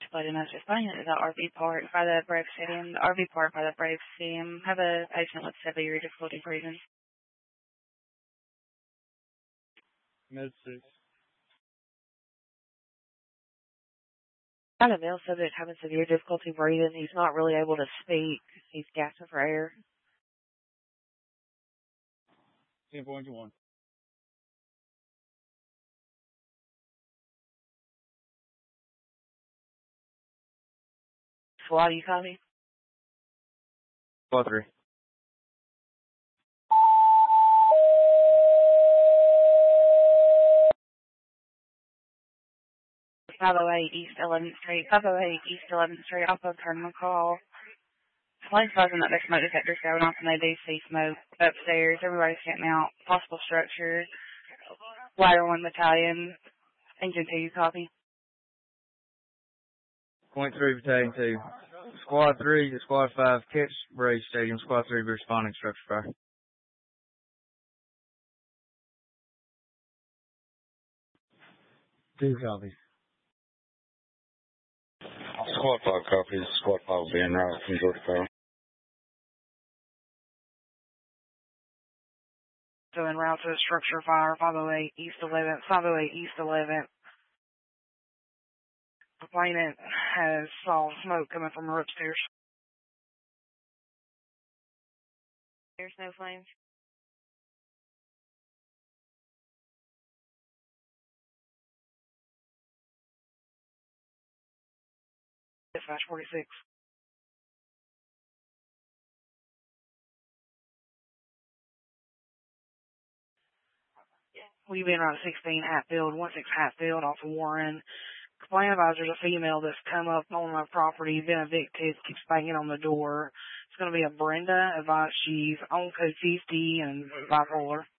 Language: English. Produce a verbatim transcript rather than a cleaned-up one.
exploded in us explaining it to the R V park by the Brave Stadium. The R V park by the Brave Stadium have a patient with severe difficulty breathing. Med six. Got a male subject having severe difficulty breathing. He's not really able to speak. He's gasping for air. ten point one. SWAT, you copy? Squad three. five oh eight East eleventh Street. five oh eight East eleventh Street. Also turn the call. Police buzzing that their smoke detector's going off and they do see smoke upstairs. Everybody's getting out. Possible structures. Ladder one battalion. Engine two, you copy? Point three battalion two. Squad three to squad five, catch Brave Stadium. Squad three be responding structure fire. Two copies. Squad five copies. Squad five will be en route from Georgia Power. So en route to structure fire, five oh eight East eleventh, five oh eight East eleventh. Complainant has saw smoke coming from her upstairs. There's no flames. Dispatch forty-six. We've been around sixteen Hatfield, one six Hatfield off of Warren. Complaint advisor's a female that's come up on my property, been evicted, keeps banging on the door. It's going to be a Brenda. Advise she's on code fifty and bipolar.